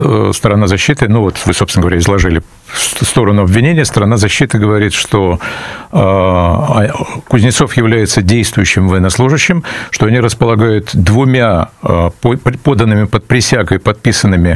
Сторона защиты, ну вот вы, собственно говоря, изложили сторону обвинения. Сторона защиты говорит, что Кузнецов является действующим военнослужащим, что они располагают двумя поданными под присягой, подписанными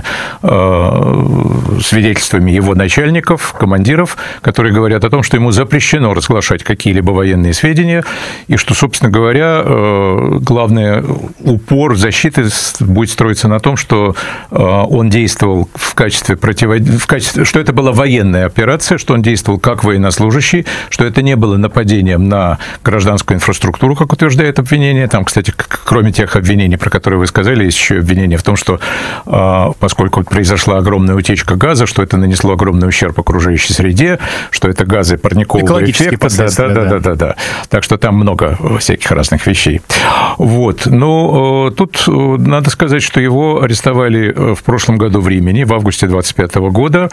свидетельствами его начальников, командиров, которые говорят о том, что ему запрещено разглашать какие-либо военные сведения, и что, собственно говоря, главный упор защиты будет строиться на том, что он действовал в качестве что это была военная операция, что он действовал как военнослужащий, что это не было нападением на гражданскую инфраструктуру, как утверждает обвинение. Там, кстати, кроме тех обвинений, про которые вы сказали, есть еще обвинение в том, что поскольку произошла огромная утечка газа, что это нанесло огромный ущерб окружающей среде, что это газы парникового эффекта. Да. Так что там много всяких разных вещей. Вот. Но тут надо сказать, что его арестовали в прошлом году в Римени, в августе 25 года.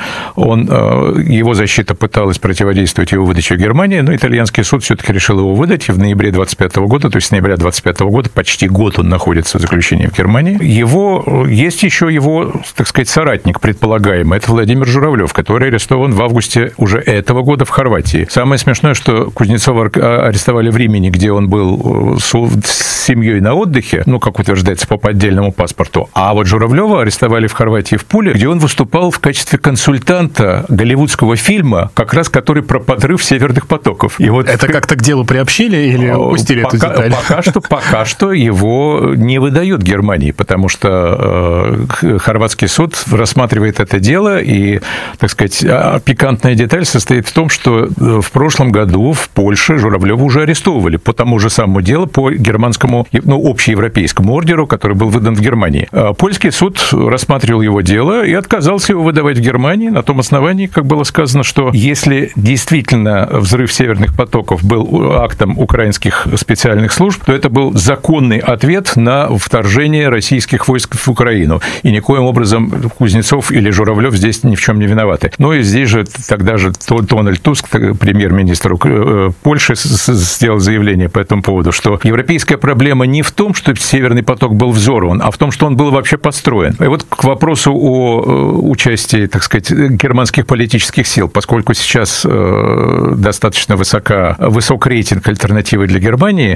Его защита пыталась противодействовать его выдаче в Германии, но итальянский суд все-таки решил его выдать, и в ноябре 25 года, то есть с ноября 25 года, почти год он находится в заключении в Германии. Есть еще его, так сказать, соратник предполагаемый, это Владимир Журавлев, который арестован в августе уже этого года в Хорватии. Самое смешное, что Кузнецова арестовали в Римени, где он был с семьей на отдыхе, ну, как утверждается, по поддельному паспорту, а вот Журавлева арестовали в Хорватии в Пуле, где он выступал в качестве консультанта голливудского фильма, как раз который про подрыв северных потоков. И вот это как-то к делу приобщили или упустили эту деталь? Пока что его не выдают Германии, потому что хорватский суд рассматривает это дело, и, так сказать, пикантная деталь состоит в том, что в прошлом году в Польше Журавлева уже арестовывали по тому же самому делу, по германскому, общеевропейскому ордеру, который был выдан в Германии. Польский суд рассматривал его дело и отказался его выдавать в Германии на том основании, как было сказано, что если действительно взрыв северных потоков был актом украинских специальных служб, то это был законный ответ на вторжение российских войск в Украину. И никоим образом Кузнецов или Журавлев здесь ни в чем не виноваты. Ну и здесь же тогда же Дональд Туск, премьер-министр Польши, сделал заявление по этому поводу, что европейская проблема не в том, что Северный поток был взорван, а в том, что он был вообще построен. И вот к вопросу о участии, так сказать, германских политических сил, поскольку сейчас достаточно высок рейтинг альтернативы для Германии,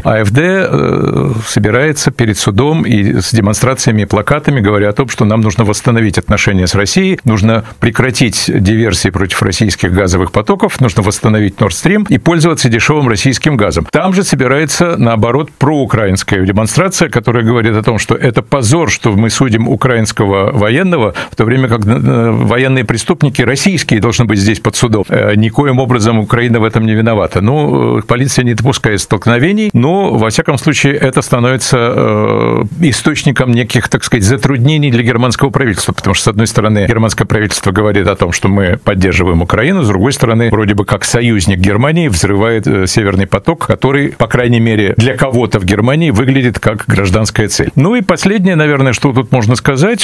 АфД собирается перед судом и с демонстрациями и плакатами, говоря о том, что нам нужно восстановить отношения с Россией, нужно прекратить диверсии против российских газовых потоков, нужно восстановить Nord Stream и пользоваться дешевым российским газом. Там же собирается, наоборот, проукраинская демонстрация, которая говорит о том, что это позор, что мы судим украинского военного, в то время как военные преступники российские должны быть здесь под судом. Никоим образом Украина в этом не виновата. Ну, полиция не допускает столкновений, но, во всяком случае, это становится источником неких, так сказать, затруднений для германского правительства, потому что, с одной стороны, германское правительство говорит о том, что мы поддерживаем Украину, с другой стороны, вроде бы как союзник Германии взрывает Северный поток, который, по крайней мере, для кого-то в Германии выглядит как гражданская цель. Ну и последнее, наверное, что тут можно сказать,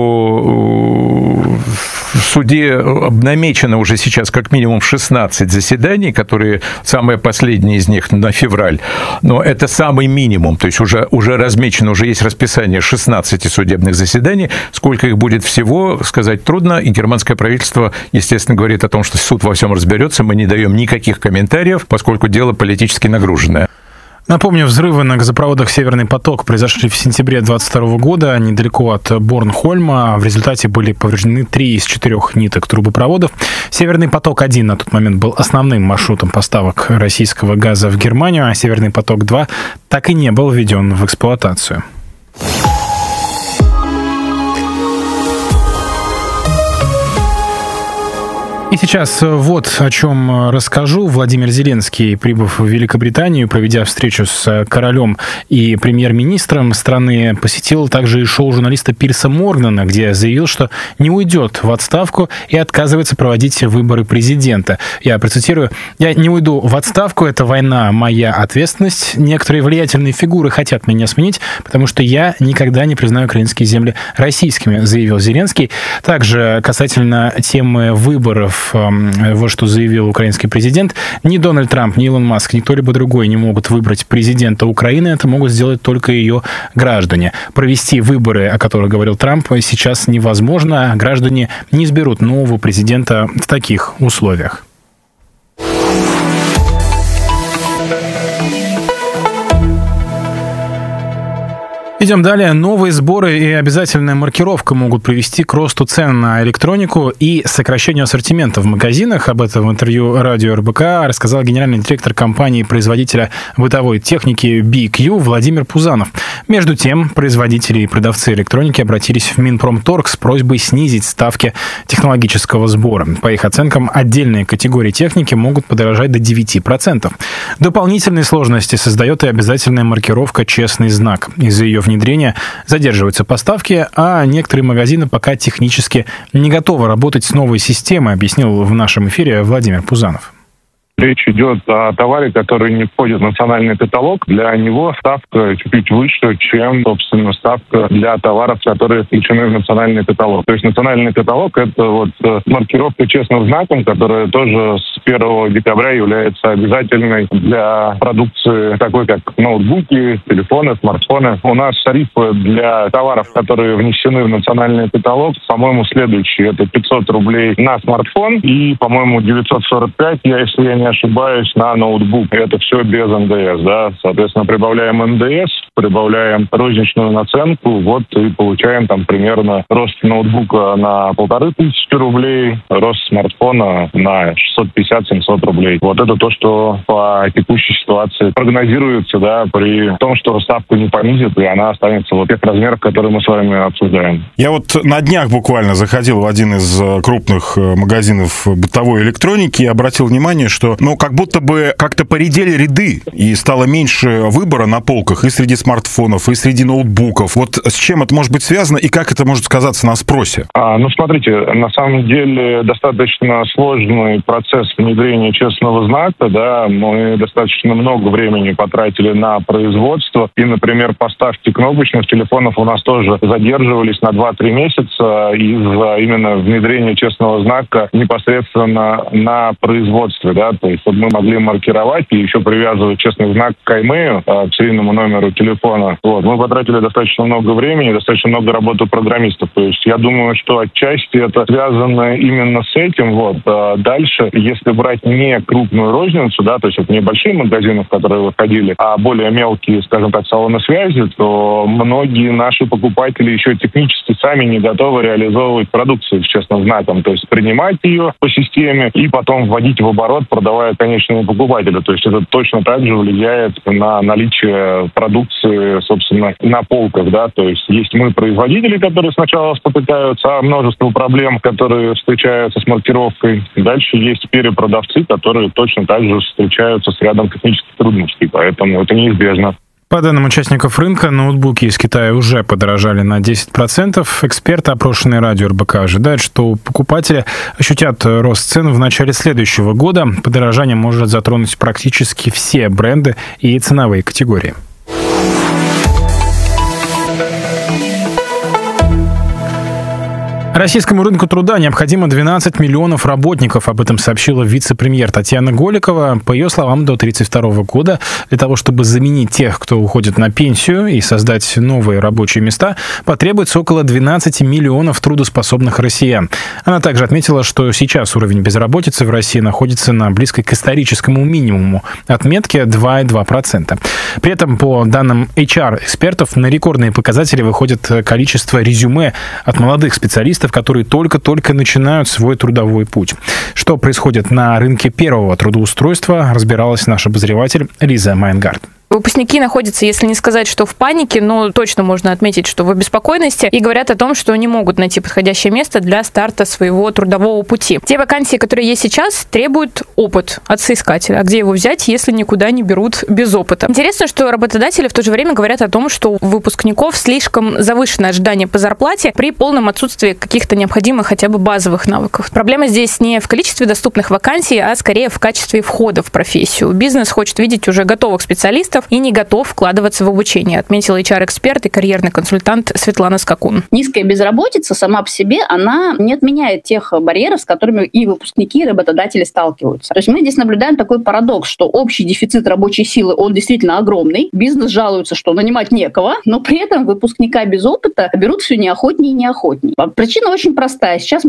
что в суде намечено уже сейчас как минимум 16 заседаний, которые, самое последнее из них на февраль, но это самый минимум, то есть уже размечено, уже есть расписание 16 судебных заседаний, сколько их будет всего, сказать трудно, и германское правительство, естественно, говорит о том, что суд во всем разберется, мы не даем никаких комментариев, поскольку дело политически нагруженное. Напомню, взрывы на газопроводах «Северный поток» произошли в сентябре 2022 года недалеко от Борнхольма. В результате были повреждены 3 из 4 ниток трубопроводов. «Северный поток-1» на тот момент был основным маршрутом поставок российского газа в Германию, а «Северный поток-2» так и не был введен в эксплуатацию. И сейчас вот о чем расскажу. Владимир Зеленский, прибыв в Великобританию, проведя встречу с королем и премьер-министром страны, посетил также и шоу журналиста Пирса Моргана, где заявил, что не уйдет в отставку и отказывается проводить выборы президента. Я процитирую: «Я не уйду в отставку, это война, моя ответственность. Некоторые влиятельные фигуры хотят меня сменить, потому что я никогда не признаю украинские земли российскими», заявил Зеленский. Также касательно темы выборов товаров. Вот что заявил украинский президент. Ни Дональд Трамп, ни Илон Маск, ни кто-либо другой не могут выбрать президента Украины. Это могут сделать только ее граждане. Провести выборы, о которых говорил Трамп, сейчас невозможно. Граждане не изберут нового президента в таких условиях. Идем далее. Новые сборы и обязательная маркировка могут привести к росту цен на электронику и сокращению ассортимента в магазинах. Об этом в интервью радио РБК рассказал генеральный директор компании-производителя бытовой техники BQ Владимир Пузанов. Между тем, производители и продавцы электроники обратились в Минпромторг с просьбой снизить ставки технологического сбора. По их оценкам, отдельные категории техники могут подорожать до 9%. Дополнительные сложности создает и обязательная маркировка «Честный знак». Из-за ее внедрения задерживаются поставки, а некоторые магазины пока технически не готовы работать с новой системой, объяснил в нашем эфире Владимир Пузанов. Речь идет о товаре, который не входит в национальный каталог. Для него ставка чуть выше, чем, собственно, ставка для товаров, которые включены в национальный каталог. То есть национальный каталог — это маркировка честным знаком, которая тоже с 1 декабря является обязательной для продукции, такой как ноутбуки, телефоны, смартфоны. У нас тарифы для товаров, которые внесены в национальный каталог, по-моему, следующие. Это 500 рублей на смартфон и, по-моему, 945, если я не ошибаюсь, на ноутбук. Это все без НДС, да. Соответственно, прибавляем НДС, прибавляем розничную наценку, и получаем там примерно рост ноутбука на 1500 рублей, рост смартфона на 650-700 рублей. Это то, что по текущей ситуации прогнозируется, да, при том, что ставку не понизит, и она останется в тех размерах, которые мы с вами обсуждаем. Я на днях буквально заходил в один из крупных магазинов бытовой электроники и обратил внимание, что как будто бы как-то поредели ряды, и стало меньше выбора на полках и среди смартфонов, и среди ноутбуков. С чем это может быть связано, и как это может сказаться на спросе? Смотрите, на самом деле достаточно сложный процесс внедрения честного знака, да, мы достаточно много времени потратили на производство, и, например, поставки кнопочных телефонов у нас тоже задерживались на 2-3 месяца из-за именно внедрения честного знака непосредственно на производстве, да, то есть мы могли маркировать и еще привязывать честный знак к имейлу, к серийному номеру телефона. Мы потратили достаточно много времени, достаточно много работы программистов. То есть я думаю, что отчасти это связано именно с этим. Дальше, если брать не крупную розницу, да, то есть это не большие магазины, в которые выходили, а более мелкие, скажем так, салоны связи, то многие наши покупатели еще технически сами не готовы реализовывать продукцию с честным знаком. То есть принимать ее по системе и потом вводить в оборот, продавая конечному покупателю. То есть это точно так же влияет на наличие продукции, собственно, на полках, да. То есть мы производители, которые сначала спотыкаются о множестве проблем, которые встречаются с маркировкой. Дальше есть перепродавцы, которые точно так же встречаются с рядом технических трудностей. Поэтому это неизбежно. По данным участников рынка, ноутбуки из Китая уже подорожали на 10%. Эксперты, опрошенные радио РБК, ожидают, что покупатели ощутят рост цен в начале следующего года. Подорожание может затронуть практически все бренды и ценовые категории. Российскому рынку труда необходимо 12 миллионов работников. Об этом сообщила вице-премьер Татьяна Голикова. По ее словам, до 1932 года для того, чтобы заменить тех, кто уходит на пенсию, и создать новые рабочие места, потребуется около 12 миллионов трудоспособных россиян. Она также отметила, что сейчас уровень безработицы в России находится на близкой к историческому минимуму, отметке 2,2%. При этом, по данным HR-экспертов, на рекордные показатели выходит количество резюме от молодых специалистов, которые только-только начинают свой трудовой путь. Что происходит на рынке первого трудоустройства, разбиралась наш обозреватель Лиза Майнгард. Выпускники находятся, если не сказать, что в панике, но точно можно отметить, что в обеспокоенности, и говорят о том, что не могут найти подходящее место для старта своего трудового пути. Те вакансии, которые есть сейчас, требуют опыт от соискателя. А где его взять, если никуда не берут без опыта? Интересно, что работодатели в то же время говорят о том, что у выпускников слишком завышенное ожидание по зарплате при полном отсутствии каких-то необходимых хотя бы базовых навыков. Проблема здесь не в количестве доступных вакансий, а скорее в качестве входа в профессию. Бизнес хочет видеть уже готовых специалистов, сотрудников и не готов вкладываться в обучение, отметила HR-эксперт и карьерный консультант Светлана Скакун. Низкая безработица сама по себе, она не отменяет тех барьеров, с которыми и выпускники, и работодатели сталкиваются. То есть мы здесь наблюдаем такой парадокс, что общий дефицит рабочей силы, он действительно огромный. Бизнес жалуется, что нанимать некого, но при этом выпускника без опыта берут все неохотнее и неохотнее. Причина очень простая. Сейчас